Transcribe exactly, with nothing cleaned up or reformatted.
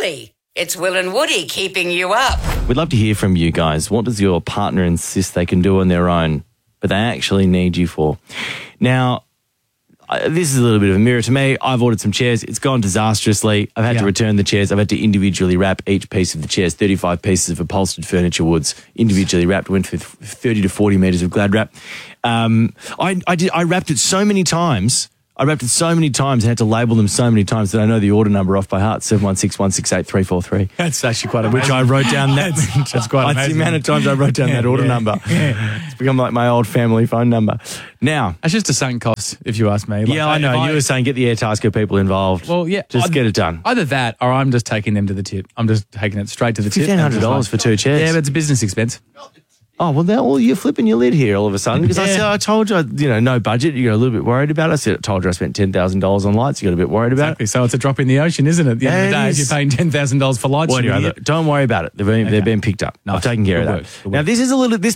Truly, it's Will and Woody keeping you up. We'd love to hear from you guys. What does your partner insist they can do on their own, but they actually need you for? Now, I- this is a little bit of a mirror to me. I've ordered some chairs. It's gone disastrously. I've had Yeah. to return the chairs. I've had to individually wrap each piece of the chairs, thirty-five pieces of upholstered furniture woods, individually wrapped, went for thirty to forty metres of Glad wrap. Um, I, I, did, I wrapped it so many times. I wrapped it so many times and had to label them so many times that I know the order number off by heart, seven one six, one six eight, three four three. That's actually quite amazing. Which I wrote down that. That's, that's quite That's amazing. the amount of times I wrote down that order Yeah. number. It's become like my old family phone number. Now, That's just a sunk cost, if you ask me. Like, yeah, I know. if You were saying get the Airtasker people involved. Well, yeah. Just I'd- get it done. Either that or I'm just taking them to the tip. I'm just taking it straight to the tip. fifteen hundred dollars for two chairs. Yeah, but it's a business expense. Oh, well, now well, you're flipping your lid here all of a sudden because I Yeah. said, I told you, you know, no budget. You got a little bit worried about it. I said, I told you I spent ten thousand dollars on lights. You got a bit worried about Exactly. So it's a drop in the ocean, isn't it? At the end Yeah, of the it day, if is. you're paying ten thousand dollars for lights. it. Well, you're anyway, an look, don't worry about it. They've been, they've been picked up. I've Nice. taken care Good of work. that. Good Now, work. this is a little, this